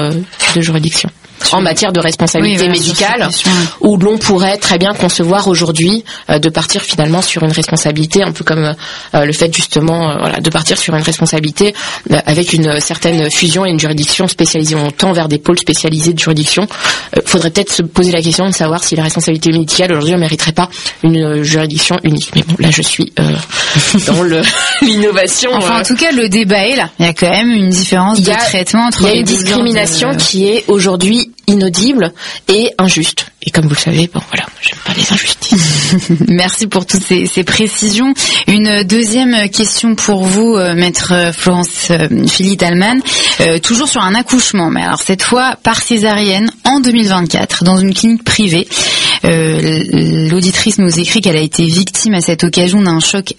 de juridiction. En matière de responsabilité médicale, où l'on pourrait très bien concevoir aujourd'hui de partir finalement sur une responsabilité, un peu comme le fait justement de partir sur une responsabilité avec une certaine fusion et une juridiction spécialisée. On tend vers des pôles spécialisés de juridiction. Faudrait peut-être se poser la question de savoir si la responsabilité médicale aujourd'hui ne mériterait pas une juridiction unique. Mais bon, là je suis dans l'innovation. Enfin, en tout cas, le débat est là. Il y a quand même une différence de traitement entre les deux. Il y a une discrimination qui est aujourd'hui inaudible et injuste. Et comme vous le savez, j'aime pas les injustices. Merci pour toutes ces précisions. Une deuxième question pour vous, maître Florence Philly-Dalman, toujours sur un accouchement, mais alors cette fois par césarienne en 2024 dans une clinique privée. L'auditrice nous écrit qu'elle a été victime à cette occasion d'un choc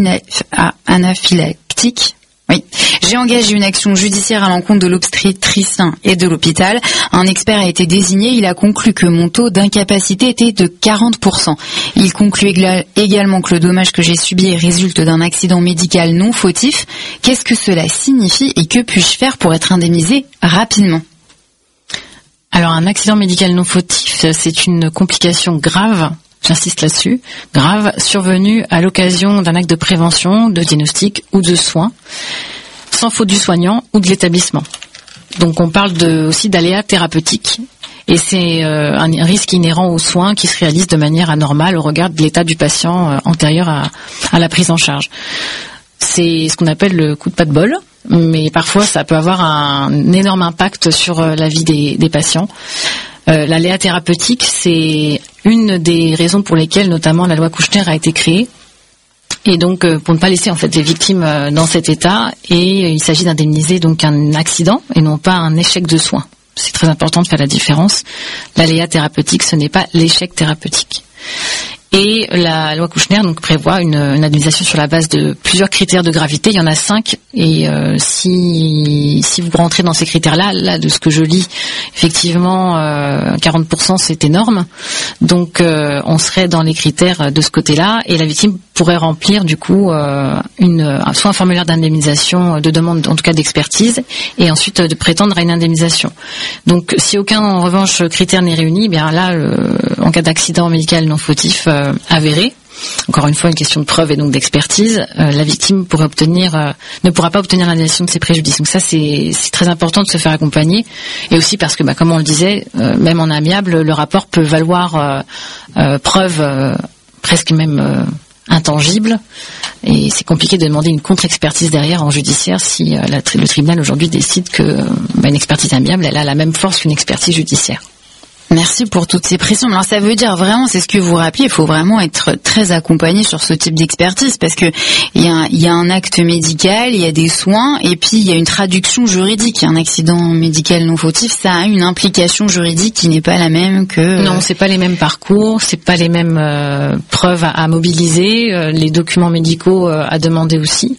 anaphylactique. Oui. J'ai engagé une action judiciaire à l'encontre de l'obstétricien et de l'hôpital. Un expert a été désigné. Il a conclu que mon taux d'incapacité était de 40%. Il conclut également que le dommage que j'ai subi résulte d'un accident médical non fautif. Qu'est-ce que cela signifie et que puis-je faire pour être indemnisé rapidement ? Alors, un accident médical non fautif, c'est une complication grave. J'insiste là-dessus, grave, survenue à l'occasion d'un acte de prévention, de diagnostic ou de soins, sans faute du soignant ou de l'établissement. Donc on parle aussi d'aléas thérapeutiques, et c'est un risque inhérent aux soins qui se réalisent de manière anormale au regard de l'état du patient antérieur à la prise en charge. C'est ce qu'on appelle le coup de pas de bol, mais parfois ça peut avoir un énorme impact sur la vie des patients. L'aléa thérapeutique, c'est une des raisons pour lesquelles notamment la loi Kouchner a été créée. Et donc pour ne pas laisser en fait les victimes dans cet état, et il s'agit d'indemniser donc un accident et non pas un échec de soins. C'est très important de faire la différence. L'aléa thérapeutique, ce n'est pas l'échec thérapeutique. Et la loi Kouchner donc prévoit une indemnisation sur la base de plusieurs critères de gravité. Il y en a 5, et si vous rentrez dans ces critères-là, là de ce que je lis, effectivement 40% c'est énorme. Donc on serait dans les critères de ce côté-là, et la victime pourrait remplir du coup soit un formulaire d'indemnisation, de demande en tout cas d'expertise, et ensuite de prétendre à une indemnisation. Donc si aucun en revanche critère n'est réuni, bien là en cas d'accident médical non fautif avéré, encore une fois une question de preuve et donc d'expertise, la victime ne pourra pas obtenir l'indemnisation de ses préjudices. Donc ça c'est très important de se faire accompagner, et aussi parce que comme on le disait, même en amiable, le rapport peut valoir preuve presque même intangible, et c'est compliqué de demander une contre-expertise derrière en judiciaire si le tribunal aujourd'hui décide que une expertise amiable elle a la même force qu'une expertise judiciaire. Merci pour toutes ces précisions. Alors ça veut dire vraiment, c'est ce que vous rappelez, il faut vraiment être très accompagné sur ce type d'expertise, parce que il y a un acte médical, il y a des soins, et puis il y a une traduction juridique. Un accident médical non fautif, ça a une implication juridique qui n'est pas la même que... Non, c'est pas les mêmes parcours, c'est pas les mêmes preuves à mobiliser, les documents médicaux à demander aussi.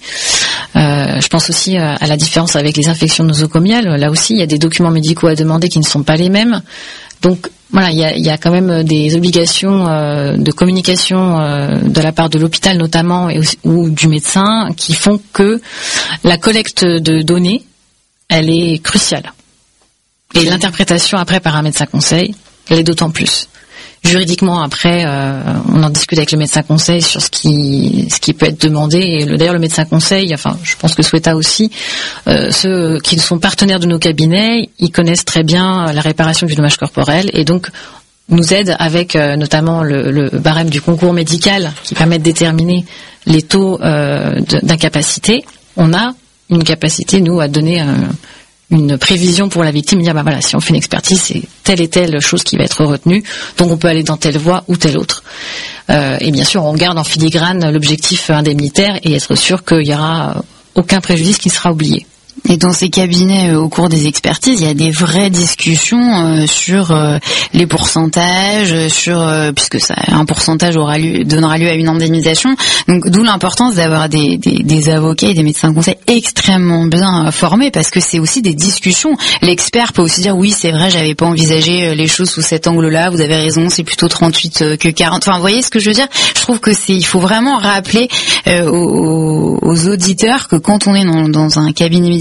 Je pense aussi à la différence avec les infections nosocomiales. Là aussi, il y a des documents médicaux à demander qui ne sont pas les mêmes. Donc voilà, il y a quand même des obligations de communication de la part de l'hôpital notamment ou du médecin qui font que la collecte de données, elle est cruciale. Et l'interprétation après par un médecin conseil, elle est d'autant plus. Juridiquement, après, on en discute avec le médecin conseil sur ce qui peut être demandé. Et d'ailleurs, le médecin conseil, enfin, je pense que Sweta aussi, ceux qui sont partenaires de nos cabinets, ils connaissent très bien la réparation du dommage corporel, et donc nous aident avec notamment le barème du concours médical qui permet de déterminer les taux d'incapacité. On a une capacité, nous, à donner une prévision pour la victime, dire si on fait une expertise, c'est telle et telle chose qui va être retenue, donc on peut aller dans telle voie ou telle autre. Et bien sûr, on garde en filigrane l'objectif indemnitaire et être sûr qu'il y aura aucun préjudice qui sera oublié. Et dans ces cabinets, au cours des expertises, il y a des vraies discussions sur les pourcentages, puisque un pourcentage donnera lieu à une indemnisation. Donc d'où l'importance d'avoir des avocats et des médecins conseils extrêmement bien formés, parce que c'est aussi des discussions. L'expert peut aussi dire oui, c'est vrai, j'avais pas envisagé les choses sous cet angle-là, vous avez raison, c'est plutôt 38 que 40. Enfin, vous voyez ce que je veux dire ? Je trouve que il faut vraiment rappeler aux auditeurs que quand on est dans un cabinet médical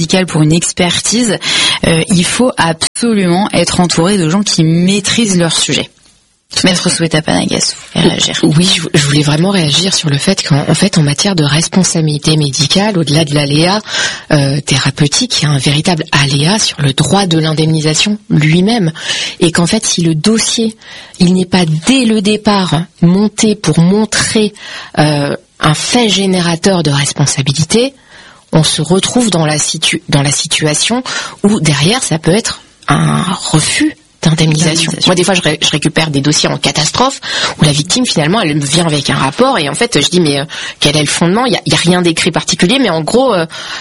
médicale pour une expertise, il faut absolument être entouré de gens qui maîtrisent leur sujet. Maître Sweta Panagas, vous voulez réagir? Oui, je voulais vraiment réagir sur le fait qu'en fait, en matière de responsabilité médicale, au-delà de l'aléa thérapeutique, il y a un véritable aléa sur le droit de l'indemnisation lui-même. Et qu'en fait, si le dossier, il n'est pas dès le départ monté pour montrer un fait générateur de responsabilité, on se retrouve dans la situation où derrière, ça peut être un refus d'indemnisation. Moi, des fois, je récupère des dossiers en catastrophe où la victime, finalement, elle me vient avec un rapport et en fait, je dis mais quel est le fondement? Il y a rien d'écrit particulier, mais en gros,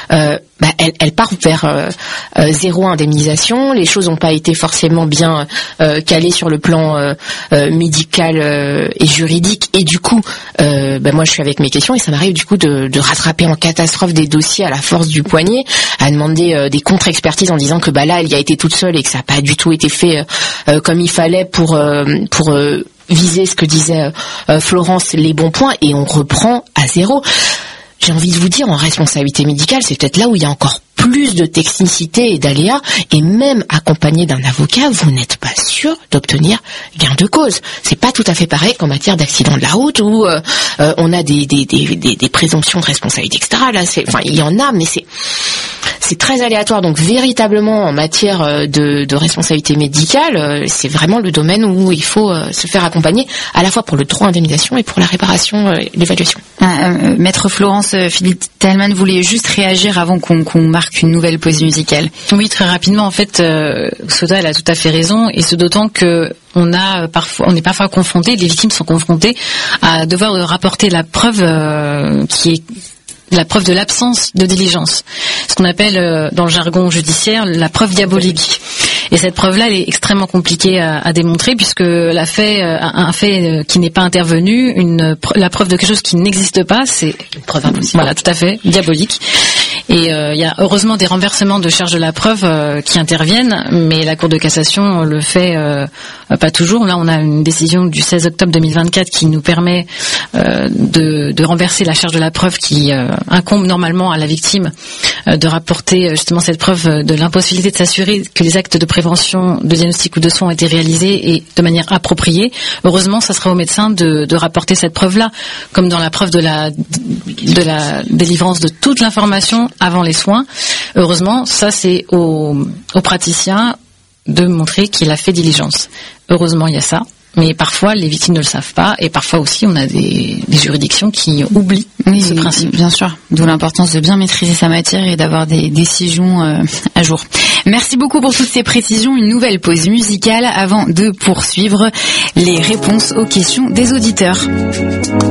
elle part vers zéro indemnisation. Les choses n'ont pas été forcément bien calées sur le plan médical et juridique. Et du coup, moi, je suis avec mes questions et ça m'arrive du coup de rattraper en catastrophe des dossiers à la force du poignet, à demander des contre-expertises en disant que là, elle y a été toute seule et que ça n'a pas du tout été fait comme il fallait pour viser ce que disait Florence, les bons points, et on reprend à zéro. J'ai envie de vous dire, en responsabilité médicale, c'est peut-être là où il y a encore plus de technicité et d'aléas, et même accompagné d'un avocat, vous n'êtes pas sûr d'obtenir gain de cause. C'est pas tout à fait pareil qu'en matière d'accident de la route où on a des présomptions de responsabilité, etc. Là, il y en a, mais c'est très aléatoire. Donc véritablement en matière de responsabilité médicale, c'est vraiment le domaine où il faut se faire accompagner à la fois pour le droit à indemnisation et pour la réparation et l'évaluation. Maître Florence Philippe-Thalmann voulait juste réagir avant qu'on marque une nouvelle pause musicale. Oui, très rapidement. En fait, Soda, elle a tout à fait raison, et ce d'autant que on est parfois confronté, les victimes sont confrontées à devoir rapporter la preuve qui est la preuve de l'absence de diligence, ce qu'on appelle dans le jargon judiciaire la preuve diabolique. Et cette preuve-là, elle est extrêmement compliquée à démontrer puisque un fait qui n'est pas intervenu, la preuve de quelque chose qui n'existe pas, c'est une preuve impossible. Voilà, tout à fait, diabolique. Et il y a heureusement des renversements de charge de la preuve qui interviennent, mais la Cour de cassation le fait pas toujours. Là, on a une décision du 16 octobre 2024 qui nous permet de renverser la charge de la preuve qui incombe normalement à la victime de rapporter justement cette preuve de l'impossibilité de s'assurer que les actes de prévention, de diagnostic ou de soins ont été réalisés et de manière appropriée. Heureusement, ça sera au médecin de rapporter cette preuve-là, comme dans la preuve de la délivrance de toute l'information avant les soins. Heureusement, ça c'est au praticien de montrer qu'il a fait diligence. Heureusement, il y a ça. Mais parfois, les victimes ne le savent pas, et parfois aussi, on a des juridictions qui oublient ce principe. Bien sûr, d'où l'importance de bien maîtriser sa matière et d'avoir des décisions à jour. Merci beaucoup pour toutes ces précisions. Une nouvelle pause musicale avant de poursuivre les réponses aux questions des auditeurs.